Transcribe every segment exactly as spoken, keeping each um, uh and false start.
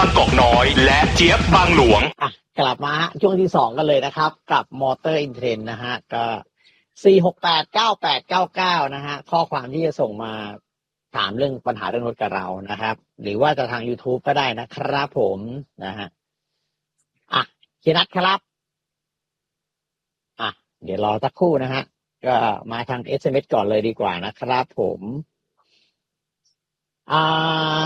างกอกน้อยและเจี๊ยบบางหลวงอ่ะกลับมาช่วงที่สองกันเลยนะครับกับมอเตอร์อินเทรนด์นะฮะก็สี่ หก แปด เก้า แปด เก้า เก้านะฮะข้อความที่จะส่งมาถามเรื่องปัญหาเรื่องรถกับเรานะครับหรือว่าจะทาง YouTube ก็ได้นะครับผมนะฮะอ่ะเคียนัทครับอ่ะเดี๋ยวรอสักครู่นะฮะก็มาทาง เอส เอ็ม เอส ก่อนเลยดีกว่านะครับผมอ่า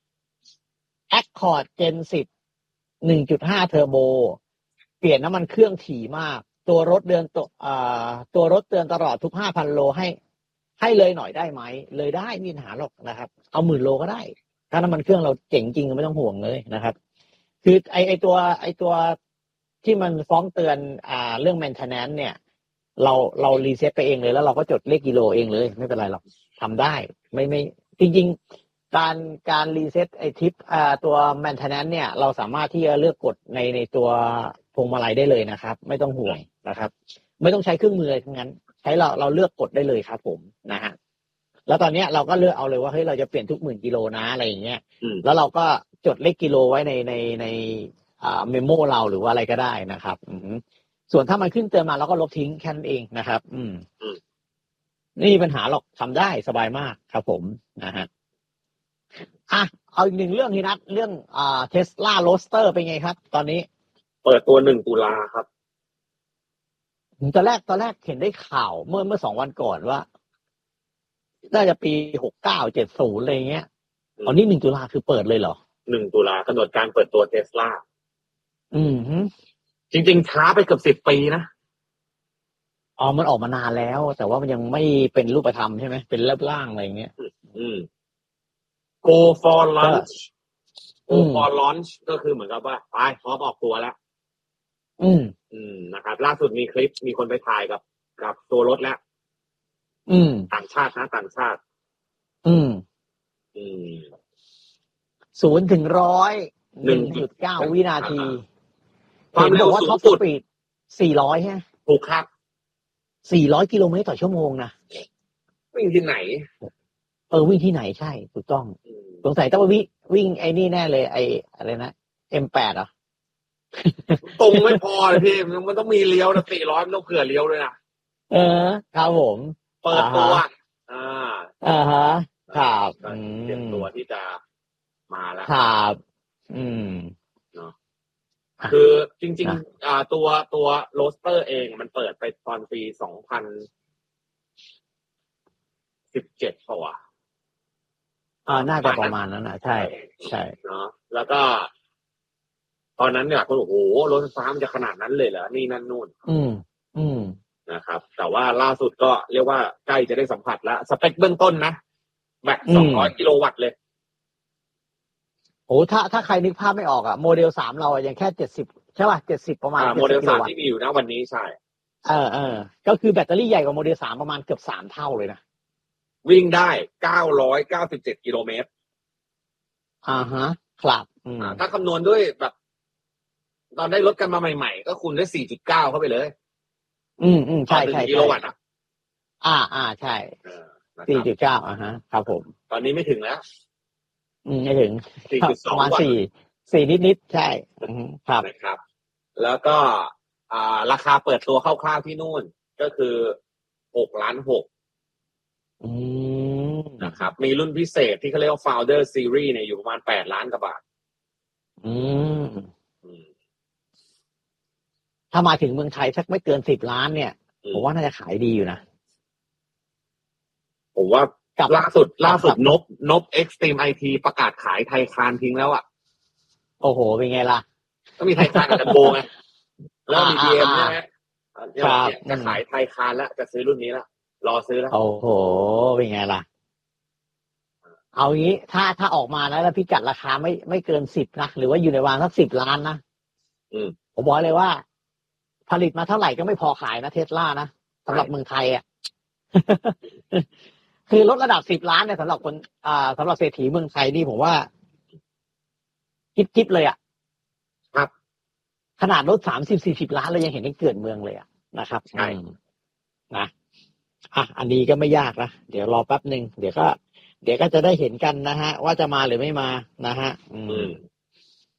Accord Gen สิบ หนึ่งจุดห้า Turbo เปลี่ยนน้ำมันเครื่องถี่มากตัวรถเดือนตัวอ่าตัวรถเตือนตลอดทุก ห้าพัน โลให้ให้เลยหน่อยได้ไหมเลยได้ไม่มีปัญหาหรอกนะครับเอาหมื่นโลก็ได้ถ้าน้ำมันเครื่องเราเจ๋งจริงก็ไม่ต้องห่วงเลยนะครับคือไอไอตัวไอตัวที่มันฟ้องเตือนอ่าเรื่อง maintenance เนี่ยเราเรารีเซ็ตไปเองเลยแล้วเราก็จดเลขกิโลเองเลยไม่เป็นไรหรอกทำได้ไม่ไม่จริงๆการการรีเซ็ตไอทิปอ่าตัว maintenance เนี่ยเราสามารถที่จะเลือกกดในในตัวพวงมาลัยได้เลยนะครับไม่ต้องห่วงนะครับไม่ต้องใช้เครื่องมือทั้งนั้นใช้เราเราเลือกกดได้เลยครับผมนะฮะแล้วตอนนี้เราก็เลือกเอาเลยว่าเฮ้ยเราจะเปลี่ยนทุกหมื่นกิโลนะอะไรอย่างเงี้ยแล้วเราก็จดเลขกิโลไว้ในในในอ่าเมมโมเราหรือว่าอะไรก็ได้นะครับอืมส่วนถ้ามันขึ้นเตือนมาเราก็ลบทิ้งแค่นั้นเองนะครับอืมนี่ปัญหาหรอกทำได้สบายมากครับผมนะฮะอ่ะเอาอีกหนึ่งเรื่องที่นัดเรื่องอ่า Tesla Roadster เป็นไงครับตอนนี้เปิดตัวหนึ่งตุลาครับตอนแรกตอนแรกเห็นได้ข่าวเมื่อเมื่อสองวันก่อนว่าน่าจะปีหกเก้าเจ็ดศูนย์อะไรเงี้ยตอนนี้หนึ่งตุลาคือเปิดเลยเหรอหนึ่งตุลากำหนดการเปิดตัว Tesla อืมจริงๆช้าไปเกือบสิบปีนะอ๋อมันออกมานานแล้วแต่ว่ามันยังไม่เป็นรูปธรรมใช่ไหมเป็นร่างอะไรเงี้ยอืม Go for launch Go for launch ก็คือเหมือนกับว่าไปพร้อมออกตัวแล้วอืมอืมนะครับล่าสุดมีคลิปมีคนไปถ่ายกับกับตัวรถแล้วอืมต่างชาตินะต่างชาติอืมอืมศูนย์ถึงร้อยหนึ่งจุดเก้าวินาทีความเร็วสูงสุดสี่ร้อยใช่ไหมถูกครับสี่ร้อยกิโลเมตรต่อชั่วโมงนะวิ่งที่ไหนเออวิ่งที่ไหนใช่ถูกต้องสงสัยต้องวิ่งวิ่งไอ้นี่แน่เลยไอ้อะไรนะ เอ็ม แปด เหรอตรงไม่พอเลยพี่มันต้องมีเลี้ยวนะสี่ร้อยมันต้องเผื่อเลี้ยวด้วยนะเออครับผมเปิดตัวอ่าอ่าฮะครับเตรียมตัวที่จะมาแล้วครับอืมเนาะคือจริงๆอ่าตัวตัวโรสเตอร์เองมันเปิดไปตอนปีสองพันสิบเจ็ดป่ะวะอ่าน่าจะประมาณนั้นนะใช่ใช่เนาะแล้วก็ตอนนั้นเนี่ยคนโอ้โหรถไฟฟ้ามันจะขนาดนั้นเลยเหรอนี่นั่นนู่นอืมอืมนะครับแต่ว่าล่าสุดก็เรียกว่าใกล้จะได้สัมผัสแล้วสเปคเบื้องต้นนะแบตสองร้อยกิโลวัตต์เลยโอ้ถ้าถ้าใครนึกภาพไม่ออกอ่ะโมเดลสามเราอ่ะยังแค่เจ็ดสิบใช่ป่ะเจ็ดสิบประมาณโมเดลสามที่มีอยู่นะวันนี้ใช่เออเออก็คือแบตเตอรี่ใหญ่กว่าโมเดลสามประมาณเกือบสามเท่าเลยนะวิ่งได้เก้าร้อยเก้าสิบเจ็ดกิโลเมตรอ่าฮะครับอืมถ้าคำนวณด้วยแบบตอนได้รถกันมาใหม่ๆก็คูณด้วย สี่จุดเก้า เข้าไปเลยอืมอืมใช่ใช่กิโลวัตต์อ่ะอ่าอ่าใช่ สี่จุดเก้า อ่าฮะครับผมตอนนี้ไม่ถึงแล้วอืมไม่ถึงสี่จุดสองประมาณสี่ สี่นิดๆใช่ครับนะครับแล้วก็อ่าราคาเปิดตัวคร่าวๆที่นู่นก็คือหกล้านหกอืมนะครับมีรุ่นพิเศษที่เขาเรียกว่า Founder Series เนี่ยอยู่ประมาณแปดล้านกว่าบาทอืมถ้ามาถึงเมืองไทยสักไม่เกินสิบล้านเนี่ยผมว่าน่าจะขายดีอยู่นะผมว่าล่าสุดล่าสุดนบนบ Extreme ไอ ที ประกาศขายไทคานทิ้งแล้วอ่ะโอ้โหเป็นไงล่ะก็มีไทคานกับจัมโบไงแล้วมี บี เอ็ม ใช่ไหมจะขายไทคานแล้วจะซื้อรุ่นนี้แล้วรอซื้อแล้วโอ้โหเป็นไงล่ะเอางี้ถ้าถ้าออกมาแล้วแล้วพี่จัดราคาไม่ไม่เกินสิบนะหรือว่าอยู่ในวางสักสิบล้านนะอืมผมบอกเลยว่าผลิตมาเท่าไหร่ก็ไม่พอขายนะเทสลานะสำหรับเมืองไทยอ่ะ คือลดระดับสิบล้านเนี่ยสำหรับคนอ่าสำหรับเศรษฐีเมืองไทยนี่ผมว่าคิดๆเลยอ่ะครับขนาดลดสามสิบสี่สิบล้านเรายังเห็นได้เกิดเมืองเลยอ่ะนะครับใช่นะอ่ะอันนี้ก็ไม่ยากนะเดี๋ยวรอแป๊บนึงเดี๋ยวก็เดี๋ยวก็จะได้เห็นกันนะฮะว่าจะมาหรือไม่มานะฮะอืม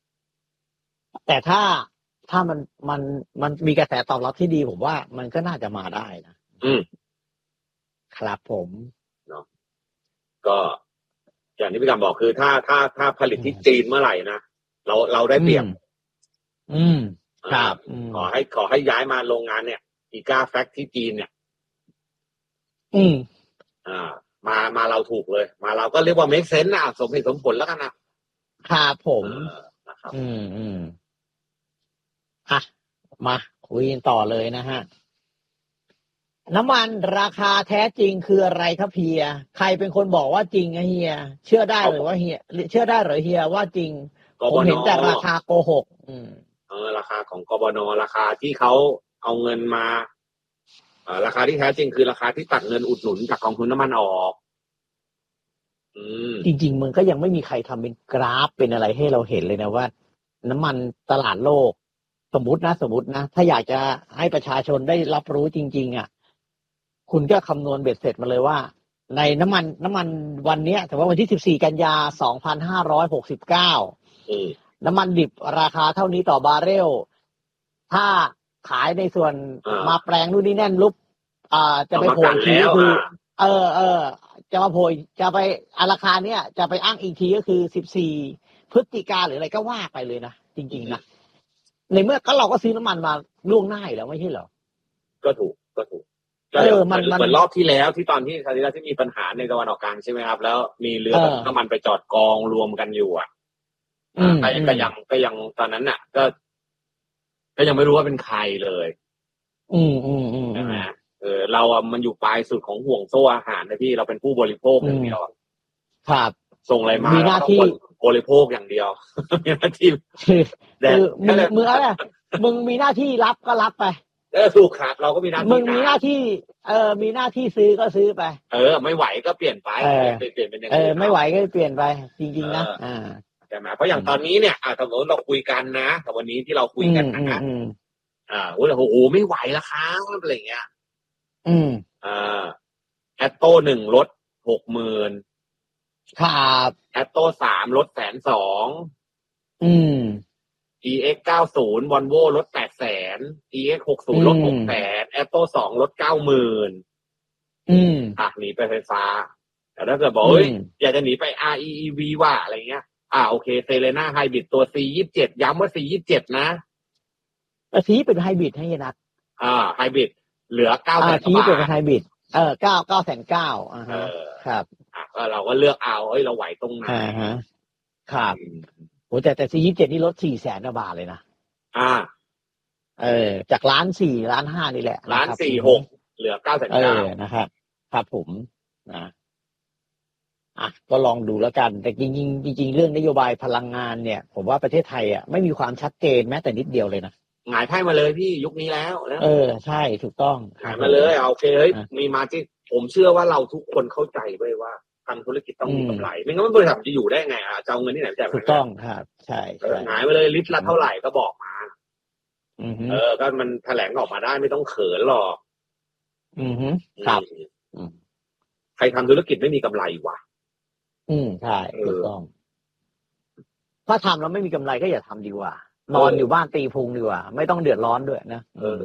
แต่ถ้าถ้ามันมันมันมีกระแสตอบรับที่ดีผมว่ามันก็น่าจะมาได้นะอืมครับผมเนาะก็อย่างที่พี่กำบอกคือถ้าถ้าถ้าผลิตที่จีนเมื่อไหร่นะเราเราได้เปรียบอืมครับขอให้ขอให้ย้ายมาโรงงานเนี่ยอีกาแฟคที่จีนเนี่ยอืมอ่า มามาเราถูกเลย มาเราก็เรียกว่า make sense นะสมเหตุสมผลแล้วกันนะครับผมนะครับอืมอืมอ่ะมาคุยกันต่อเลยนะฮะน้ำมันราคาแท้จริงคืออะไรครับเฮียใครเป็นคนบอกว่าจริงอะเฮียเชื่อได้หรือว่าเฮียเชื่อได้หรือเฮียว่าจริงผมเห็นแต่ราคาโกหกอืมเออราคาของกบนราคาที่เขาเอาเงินมาเอ่อราคาที่แท้จริงคือราคาที่ตัดเงินอุดหนุนจากกองทุนน้ำมันออกอืมจริงๆมันก็ยังไม่มีใครทำเป็นกราฟเป็นอะไรให้เราเห็นเลยนะว่าน้ำมันตลาดโลกสมมตินะสมมตินะถ้าอยากจะให้ประชาชนได้รับรู้จริงๆอ่ะคุณก็คำนวณเบ็ดเสร็จมาเลยว่าในน้ำมันน้ำมันวันนี้แต่ว่าวันที่สิบสี่กันยาสองพันห้าร้อยหกสิบเก้าน้ำมันดิบราคาเท่านี้ต่อบาร์เรลถ้าขายในส่วนมาแปลงนู่นนี่แน่นลุกอ่าจะไปโผล่ทีก็คือเออเออจะมาโผล่จะไปราคาเนี้ยจะไปอ้างอีกทีก็คือสิบสี่พฤศจิกาหรืออะไรก็ว่าไปเลยนะจริงๆนะในเมื่อก็เราก็ซื้อน้ำมันมาล่วงหน้าอยู่แล้วไม่ใช่เหรอก็ถูกก็ถูกก็เหมือนเหมือนรอบที่แล้วที่ตอนที่คราวที่แล้วที่มีปัญหาในตะวันออกกลางใช่ไหมครับแล้วมีเรือน้ำมันไปจอดกองรวมกันอยู่อ่ะก็ก็ยังก็ยังตอนนั้นน่ะ ก็ ก็ยังไม่รู้ว่าเป็นใครเลยอืมอืมอืมใช่ไหมเออเราอ่ะมันอยู่ปลายสุดของห่วงโซ่อาหารนะพี่เราเป็นผู้บริโภคอย่างเดียวครับส่งอะไรมามีหน้าที่บริโภคอย่างเดียวมีหน้าที่แต่มึงมึงอะไรมึงมีหน้าที่รับก็รับไปเออถูกครับเราก็มีหน้าที่มึงมีหน้าที่เออมีหน้าที่ซื้อก็ซื้อไปเออไม่ไหวก็เปลี่ยนไปเปลี่ยนเป็นอย่างอื่นเออไม่ไหวก็เปลี่ยนไปจริงๆนะอ่าใช่ไหมเพราะอย่างตอนนี้เนี่ยอ่าสมมติเราคุยกันนะแต่วันนี้ที่เราคุยกันนะอ่าโอ้โหโอ้โหไม่ไหวแล้วครับอะไรเงี้ยอืมอ่าแอตโต้หนึ่งลดหกหมื่นครับแอตโต้สามลดแสนสองอืมอี เอ็กซ์ เก้าสิบ Volvo ลดแปดแสน อี เอ็กซ์ หกสิบลดหกแสน Atto สองลดเก้าหมื่นอืมอ่ะหนีไปไฟฟ้าแต่ถ้าเกิดบอกเฮ้ยอยากจะหนีไป อาร์ อี อี วี ว่าอะไรเงี้ยอ่าโอเคเซเลน่าไฮบริดตัว ซี ยี่สิบเจ็ด ย้ำว่า ซี ยี่สิบเจ็ด นะอ่ะทีเป็นไฮบริดให้ยนัดอ่าไฮบริดเหลือเก้าแสนบาททีเป็นไฮบริดเออเก้า เก้าแสนเก้าอ่าฮะครับอ่ะก็เราก็เลือกเอาเอ้ยเราไหวตรงไหนอ่าฮะครับโหแต่แต่ ซี ยี่สิบเจ็ด นี่ลด สี่แสน บาทเลยนะอ่าเออจากล้านสี่ล้านห้านี่แหละล้านสี่หกเหลือเก้าแสนเก้านะครับครับผมนะอ่ะก็ลองดูแล้วกันแต่จริงๆจริงๆเรื่องนโยบายพลังงานเนี่ยผมว่าประเทศไทยอ่ะไม่มีความชัดเจนแม้แต่นิดเดียวเลยนะหงายไพ่มาเลยพี่ยุคนี้แล้วนะเออใช่ถูกต้องหงายมาเลยเอาโอเคเฮ้ยมีมาที่ผมเชื่อว่าเราทุกคนเข้าใจไว้ว่าทำธุรกิจต้องมีกำไรไม่งั้นบริษัทจะอยู่ได้ไงอ่ะจะเอาเงินที่ไหนจ่ายถูกต้องครับใช่หงายมาเลยลิตรละเท่าไหร่ก็บอกมาเออก็มันแถลงออกมาได้ไม่ต้องเขินหรอกอือฮึครับใครทำธุรกิจไม่มีกำไรวะอืมใช่ถูกต้องถ้าทำแล้วไม่มีกำไรก็อย่าทำดีกว่านอนอยู่บ้านตีพุงดีกว่าไม่ต้องเดือดร้อนด้วยนะเออ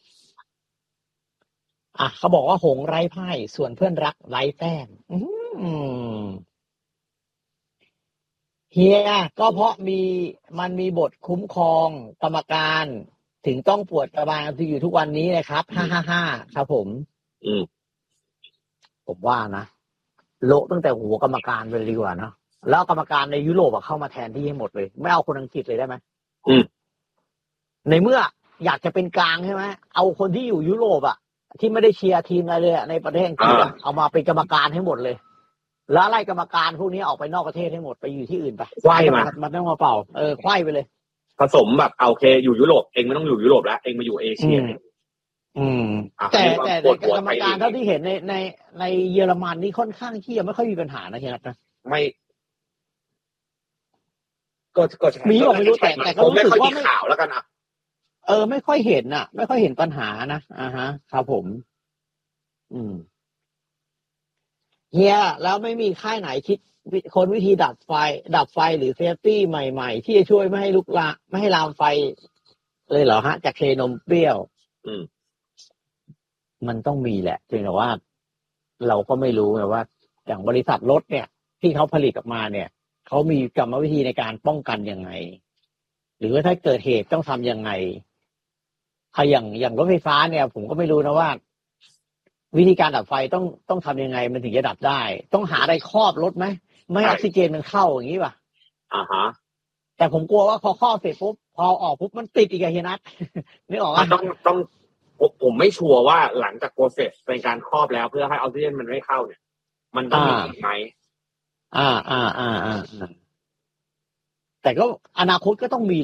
อ่ะเขาบอกว่าหงไร้ไพ่ส่วนเพื่อนรักไร้แต้มอืมเฮียก็เพราะมีมันมีบทคุ้มครองกรรมการถึงต้องปวดกระบาลที่อยู่ทุกวันนี้นะครับห้าห้าห้าครับผมอืมผมว่านะโละตั้งแต่หัวกรรมการไปเลยดีกว่าเนาะแล้วกรรมการในยุโรปเข้ามาแทนที่ให้หมดเลยไม่เอาคนอังกฤษเลยได้ไหมอืมในเมื่ออยากจะเป็นกลางใช่ไหมเอาคนที่อยู่ยุโรปอ่ะที่ไม่ได้เชียร์ทีมอะไรเลยในประเทศอังกฤษเอามาเป็นกรรมการให้หมดเลยแล้วไล่กรรมการพวกนี้ออกไปนอกประเทศให้หมดไปอยู่ที่อื่นไปไขว้มามันต้องมาเป่าเออไขว้ไปเลยผสมแบบโอเคอยู่ยุโรปเองไม่ต้องอยู่ยุโรปแล้วเองมาอยู่เอเชียอืมแต่แต่กรรมการเท่าที่เห็นในในในเยอรมันนี่ค่อนข้างที่ยังไม่ค่อยมีปัญหานะเฮียนะไม่ก็ก็มีก็ไม่รู้แต่แต่ก็รู้สึกว่าไม่ข่าวแล้วกันอ่ะเออไม่ค่อยเห็นน่ะไม่ค่อยเห็นปัญหานะอ่าฮะครับผมอืมเฮียแล้วไม่มีค่ายไหนคิดคนวิธีดับไฟ ดับไฟหรือเซฟตี้ใหม่ๆที่จะช่วยไม่ให้ลุกลามไม่ให้ลามไฟเลยเหรอฮะจากเคนมเปรี้ยวอืมมันต้องมีแหละเพียงแต่ว่า เราก็ไม่รู้ไงว่าอย่างบริษัทรถเนี่ย ที่เขาผลิตออกมาเนี่ยเขามีกรรมวิธีในการป้องกันยังไง หรือว่าถ้าเกิดเหตุต้องทำยังไงถ้าอย่างอย่างรถไฟฟ้าเนี่ย ผมก็ไม่รู้นะว่า วิธีการดับไฟต้องต้องทำยังไงมันถึงจะดับได้ ต้องหาอะไรครอบรถไหมไม่ให้ออกซิเจนมันเข้าอย่างนี้ป่ะอ่าฮะแต่ผมกลัวว่าพอครอบเสร็จปุ๊บพอออกปุ๊บมันติดอีกอะเฮียนัท นึกออกมัป่ะนต้องต้องผมผมไม่ชัวร์ว่าหลังจากโปรเซสเป็นการครอบแล้วเพื่อให้ออกซิเจนมันไม่เข้าเนี่ย มันต้องมีอีกไหมอ่าอ่าอ่าอ่าแต่ก็อนาคตก็ต้องมี